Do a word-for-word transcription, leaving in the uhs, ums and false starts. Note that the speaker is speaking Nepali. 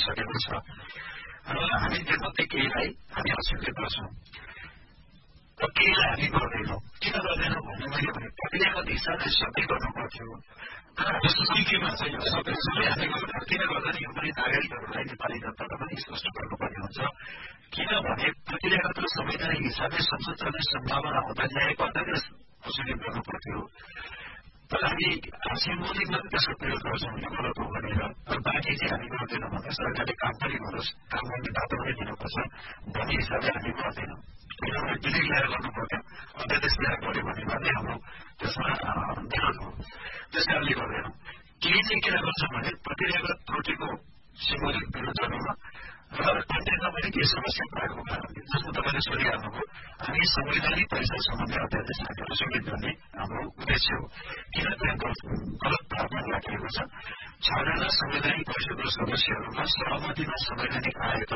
गरिसकेको छ र हामी त्योमध्ये केहीलाई हामी अस्वीकार गर्छौँ र केहीलाई हामी गर्दैनौँ। किन गर्दैनौँ भन्ने मैले भने प्रक्रियागत हिसाबले सबै गर्नु पर्थ्यो। जस्तो सिक्किममा छ यो सबै सबै हामी गर्दैनौँ। किन गर्दैन यो पनि नागरिकहरूलाई नेपाली जनतालाई पनि स्पष्ट गर्नुपर्ने हुन्छ। किनभने प्रक्रियागत र संवैधानिक हिसाबले संसद चल्ने सम्भावना हुँदा न्याय पद्धतिले अस्वीकार गर्नु पर्थ्यो। तर हामी सिम्बोलिक मात्रै त्यसको प्रयोग गर्छौँ यो गलत हो भनेर र बाँकी चाहिँ हामी गर्दैनौँ भने सरकारले काम पनि गरोस्, काम गर्ने बाटो पनि दिनुपर्छ भन्ने हिसाबले हामी गर्दैनौँ। किनभने विधेयक ल्याएर गर्नु पर्थ्यो, अध्यादेश ल्याएर गर्यो भने मात्रै हाम्रो त्यसमा विरोध हो। त्यस कारणले गर्दैनौँ। केही चाहिँ किन गर्छौँ भने प्रक्रियागत त्रुटिको सिम्बोलिक विरोध गर्नुमा र कन्टेन्टमा पनि केही समस्या भएको कारणले जस्तो तपाईँले सोधिहाल्नुभयो हामी संवैधानिक परिषद सम्बन्धी अध्यादेश हामीहरू स्वीकृत गर्ने हाम्रो उद्देश्य हो। किन त्यहाँ गलत भावना राखिएको छ छजना संवैधानिक परिषदको सदस्यहरूमा सहमतिमा संवैधानिक आयोग